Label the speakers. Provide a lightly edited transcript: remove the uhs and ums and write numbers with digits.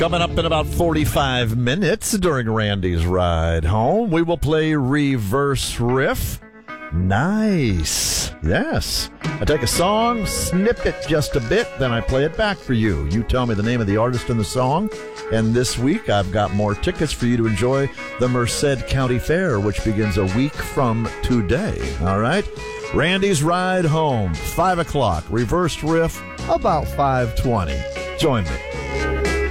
Speaker 1: Coming up in about 45 minutes during Randy's Ride Home, we will play Reverse Riff. Nice. Yes. I take a song, snip it just a bit, then I play it back for you. You tell me the name of the artist in the song. And this week, I've got more tickets for you to enjoy the Merced County Fair, which begins a week from today. All right? Randy's Ride Home, 5 o'clock. Reverse Riff, about 5:20. Join me.